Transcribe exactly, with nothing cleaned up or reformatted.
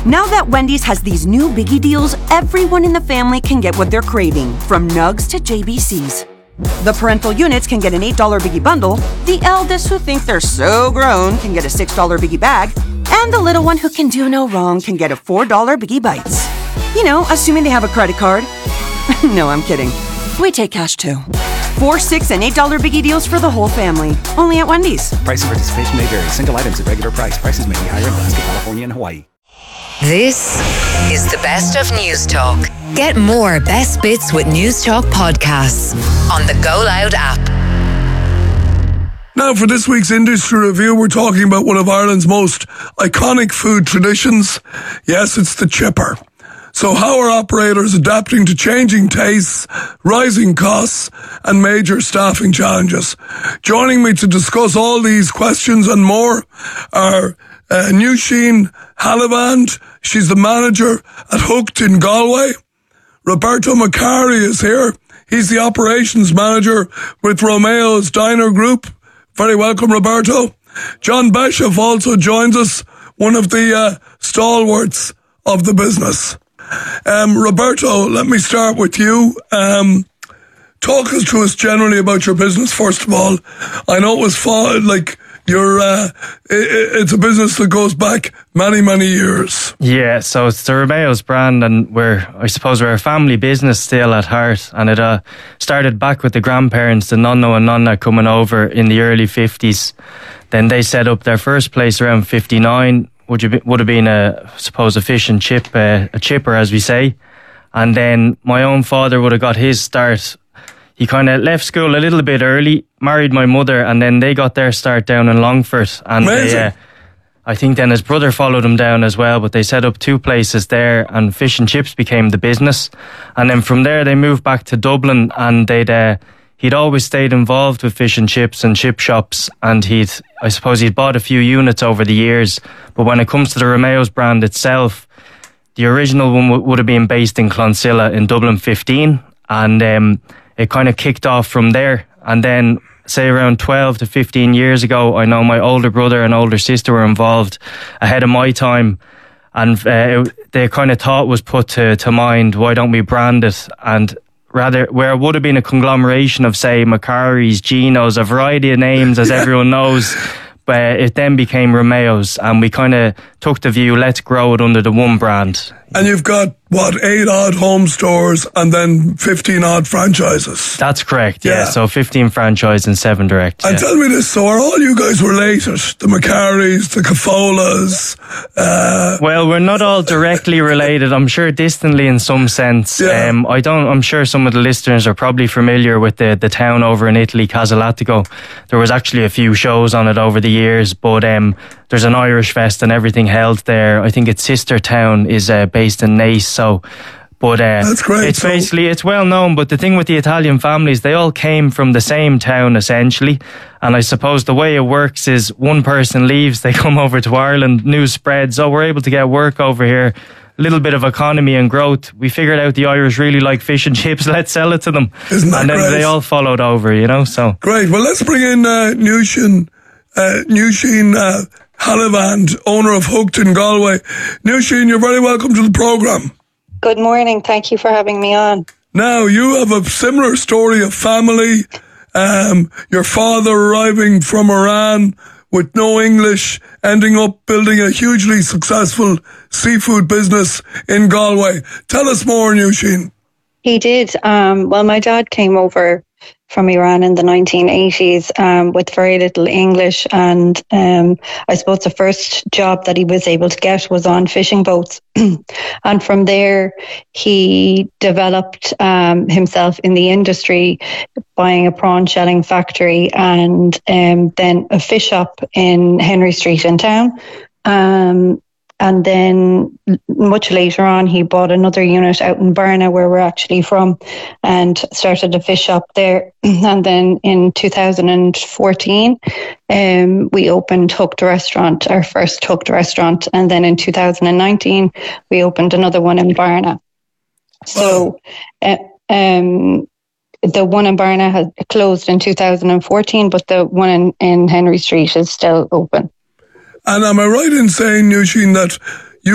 Now that Wendy's has these new biggie deals, everyone in the family can get what they're craving, from nugs to J B Cs. The parental units can get an eight dollars biggie bundle, the eldest who think they're so grown can get a six dollars biggie bag, and the little one who can do no wrong can get a four dollars biggie bites. You know, assuming they have a credit card. No, I'm kidding. We take cash too. Four, six, and eight dollar biggie deals for the whole family. Only at Wendy's. Price and participation may vary. Single items at regular price. Prices may be higher in Alaska, California, and Hawaii. This is the best of News Talk. Get more best bits with News Talk podcasts on the Go Loud app. Now, for this week's industry review, we're talking about one of Ireland's most iconic food traditions. Yes, it's the chipper. So how are operators adapting to changing tastes, rising costs, and major staffing challenges? Joining me to discuss all these questions and more are uh, Nuishin Halivand. She's the manager at Hooked in Galway. Roberto Macari is here. He's the operations manager with Romeo's Diner Group. Very welcome, Roberto. John Bishop also joins us, one of the uh, stalwarts of the business. Um, Roberto, let me start with you. Um, talk us to us generally about your business, first of all. I know it was fun, like you're, uh, it, it's a business that goes back many, many years. Yeah, so it's the Romeo's brand, and we're, I suppose we're a family business still at heart, and it uh, started back with the grandparents, the nonno and nonna, coming over in the early fifties. Then they set up their first place around fifty-nine, which would have been a, I suppose, a fish and chip, uh, a chipper, as we say. And then my own father would have got his start. He kind of left school a little bit early, married my mother, and then they got their start down in Longford. And they, uh, I think then his brother followed him down as well, but they set up two places there, and fish and chips became the business. And then from there they moved back to Dublin, and they'd, uh, he'd always stayed involved with fish and chips and chip shops, and he'd, I suppose he'd bought a few units over the years. But when it comes to the Romeo's brand itself, the original one w- would have been based in Clonsilla in Dublin fifteen, and um, it kind of kicked off from there. And then, say around twelve to fifteen years ago, I know my older brother and older sister were involved ahead of my time, and uh, it, the kind of thought was put to, to mind, why don't we brand it? And rather, where it would have been a conglomeration of, say, Macari's, Geno's, a variety of names, as everyone knows, but it then became Romeo's, and we kind of took the view, let's grow it under the one brand. And you've got, what, eight odd home stores and then fifteen odd franchises? That's correct, yeah. yeah. So fifteen franchise and seven direct. And yeah. tell me this, so are all you guys related? The Macaris, the Cafolas? Uh, well, we're not all directly related. I'm sure distantly in some sense. Yeah. Um, I don't. I'm sure some of the listeners are probably familiar with the, the town over in Italy, Casalatico. There was actually a few shows on it over the years, but um, there's an Irish Fest and everything held there. I think its sister town is uh, based in Nace, so but uh, that's great. It's so, basically, it's well known, but the thing with the Italian families, they all came from the same town essentially, and I suppose the way it works is one person leaves, they come over to Ireland, news spreads, oh, we're able to get work over here, a little bit of economy and growth. We figured out the Irish really like fish and chips, let's sell it to them. Isn't that and then great? They all followed over, you know, so. Great, well let's bring in uh, Nuishin, uh, Nuishin uh, Halivand, owner of Hooked in Galway. Nuishin, you're very welcome to the programme. Good morning. Thank you for having me on. Now, you have a similar story of family. Um, your father arriving from Iran with no English, ending up building a hugely successful seafood business in Galway. Tell us more, Nuishin. He did. Um, well, my dad came over from Iran in the nineteen eighties um, with very little English, and um, I suppose the first job that he was able to get was on fishing boats. And from there he developed um, himself in the industry, buying a prawn shelling factory and um, then a fish shop in Henry Street in town. Um, And then much later on, he bought another unit out in Barna, where we're actually from, and started a fish shop there. And then in two thousand fourteen, um, we opened Hooked Restaurant, our first Hooked Restaurant. And then in two thousand nineteen, we opened another one in Barna. So uh, um, the one in Barna has closed in two thousand fourteen, but the one in, in Henry Street is still open. And am I right in saying, Nuishin, that